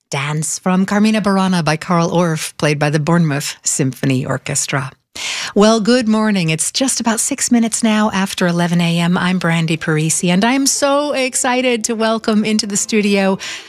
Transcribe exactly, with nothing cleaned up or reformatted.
Dance from Carmina Burana by Carl Orff, played by the Bournemouth Symphony Orchestra. Well, good morning. It's just about six minutes now after eleven a.m. I'm Brandy Parisi, and I'm so excited to welcome into the studio